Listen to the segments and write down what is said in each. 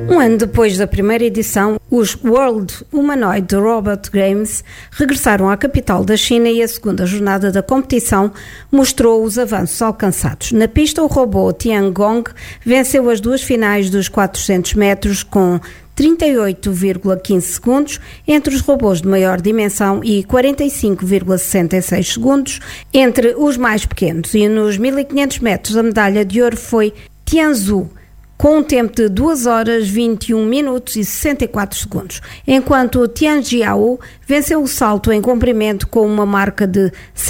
Um ano depois da primeira edição, os World Humanoid Robot Games regressaram à capital da China e a segunda jornada da competição mostrou os avanços alcançados. Na pista, o robô Tiangong venceu as duas finais dos 400 metros com 38,15 segundos entre os robôs de maior dimensão e 45,66 segundos entre os mais pequenos. E nos 1500 metros a medalha de ouro foi Tianzhu, com um tempo de 2 horas 21 minutos e 64 segundos, enquanto Tianjiao venceu o salto em comprimento com uma marca de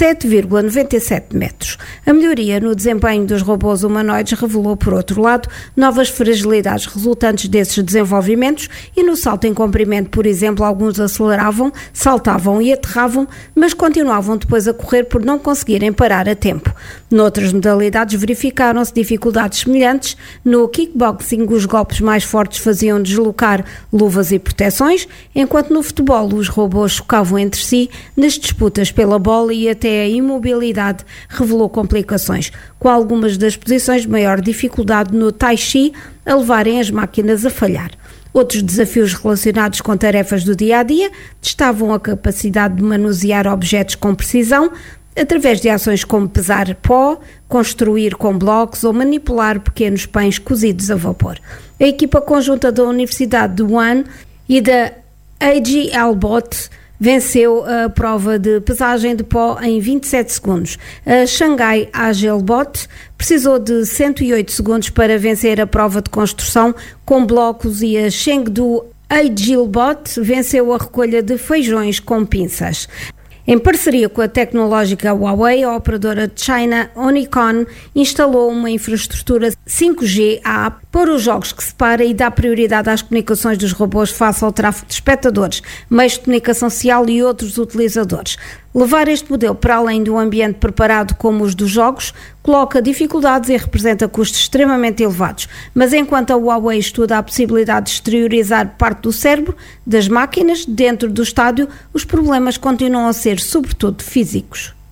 7,97 metros. A melhoria no desempenho dos robôs humanoides revelou, por outro lado, novas fragilidades resultantes desses desenvolvimentos e no salto em comprimento, por exemplo, alguns aceleravam, saltavam e aterravam, mas continuavam depois a correr por não conseguirem parar a tempo. Noutras modalidades verificaram-se dificuldades semelhantes. No kickboxing, os golpes mais fortes faziam deslocar luvas e proteções, enquanto no futebol os robôs chocavam entre si nas disputas pela bola e até a imobilidade revelou complicações, com algumas das posições de maior dificuldade no Tai Chi a levarem as máquinas a falhar. Outros desafios relacionados com tarefas do dia-a-dia testavam a capacidade de manusear objetos com precisão, através de ações como pesar pó, construir com blocos ou manipular pequenos pães cozidos a vapor. A equipa conjunta da Universidade de Wuhan e da AG Albot venceu a prova de pesagem de pó em 27 segundos. A Shanghai Agelbot precisou de 108 segundos para vencer a prova de construção com blocos e a Chengdu Agilbot venceu a recolha de feijões com pinças. Em parceria com a tecnológica Huawei, a operadora China Unicom instalou uma infraestrutura 5G para os jogos que separa e dá prioridade às comunicações dos robôs face ao tráfego de espectadores, meios de comunicação social e outros utilizadores. Levar este modelo para além de um ambiente preparado como os dos jogos coloca dificuldades e representa custos extremamente elevados, mas enquanto a Huawei estuda a possibilidade de exteriorizar parte do cérebro das máquinas dentro do estádio, os problemas continuam a ser sobretudo físicos.